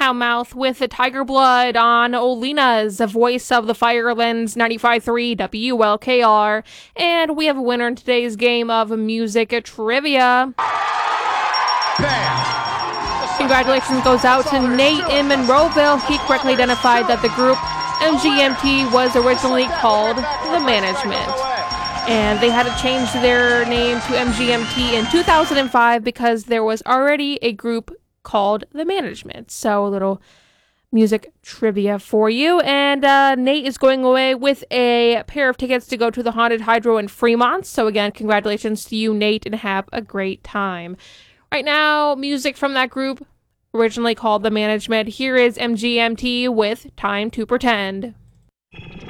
Houndmouth with the Tiger Blood on Olina's, the voice of the Firelands 95.3 WLKR. And we have a winner in today's game of music trivia. Congratulations goes out to Nate in Monroeville. He correctly identified that the group MGMT was originally called The Management. And they had to change their name to MGMT in 2005 because there was already a group called The Management. So a little music trivia for you. And Nate is going away with a pair of tickets to go to the Haunted Hydro in Fremont. So again, congratulations to you, Nate, and have a great time. Right now, music from that group, originally called The Management. Here is MGMT with Time to Pretend.